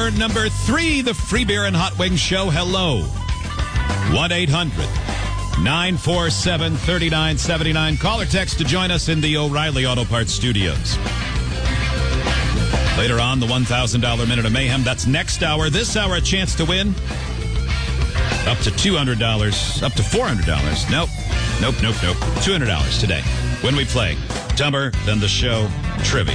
Hour number 3, the Free Beer and Hot Wings Show. Hello. 1-800-947-3979. Call or text to join us in the O'Reilly Auto Parts Studios. Later on, the $1,000 Minute of Mayhem. That's next hour. This hour, a chance to win up to $200, up to $400. Nope. $200 today when we play Dumber Than the Show Trivia.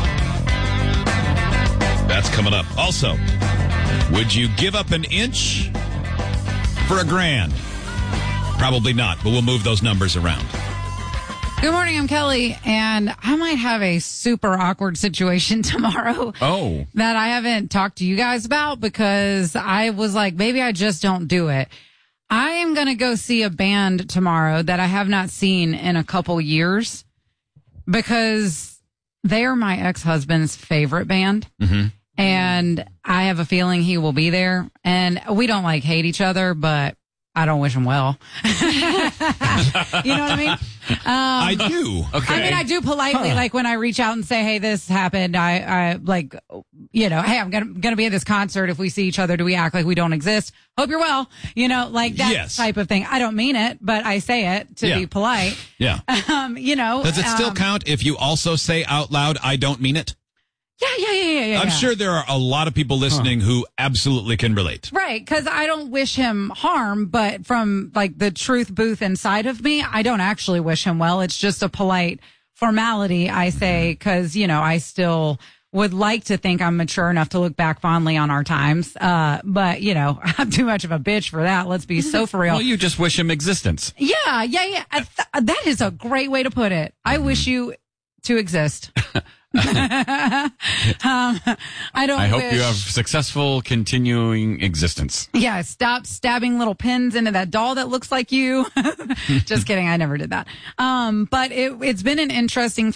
That's coming up. Also, would you give up an inch for $1,000? Probably not, but we'll move those numbers around. Good morning, I'm Kelly, and I might have a super awkward situation tomorrow. Oh. That I haven't talked to you guys about because I was like, maybe I just don't do it. I am going to go see a band tomorrow that I have not seen in a couple years because they are my ex-husband's favorite band. Mm-hmm. And I have a feeling he will be there. And we don't hate each other, but I don't wish him well. You know what I mean? I do. Okay. I mean, I do politely, when I reach out and say, hey, this happened. hey, I'm going to be at this concert. If we see each other, do we act like we don't exist? Hope you're well. That Yes. type of thing. I don't mean it, but I say it to be polite. Yeah. Does it still count if you also say out loud, I don't mean it? Yeah. I'm sure there are a lot of people listening who absolutely can relate. Right, because I don't wish him harm, but from the truth booth inside of me, I don't actually wish him well. It's just a polite formality, I say, because, I still would like to think I'm mature enough to look back fondly on our times. But, I'm too much of a bitch for that. Let's be so for real. Well, you just wish him existence. Yeah. That is a great way to put it. I wish you to exist. I hope you have successful continuing existence. Yeah, stop stabbing little pins into that doll that looks like you. Just kidding, I never did that. But it's been an interesting